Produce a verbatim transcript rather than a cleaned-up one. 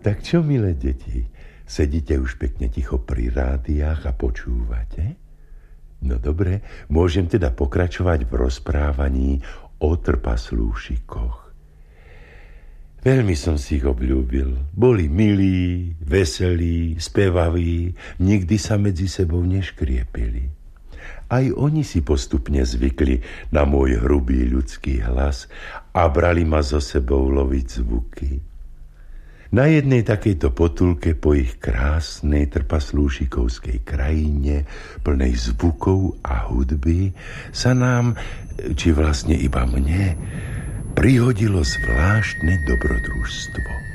Tak čo, milé deti, sedíte už pekne ticho pri rádiách a počúvate? No dobre, môžem teda pokračovať v rozprávaní o trpaslúšikoch. Veľmi som si ich obľúbil. Boli milí, veselí, spevaví, nikdy sa medzi sebou neškriepili. Aj oni si postupne zvykli na môj hrubý ľudský hlas a brali ma so sebou loviť zvuky. Na jednej takejto potulke po ich krásnej trpaslúšikovskej krajine, plnej zvukov a hudby, sa nám, či vlastne iba mne, prihodilo zvláštne dobrodružstvo.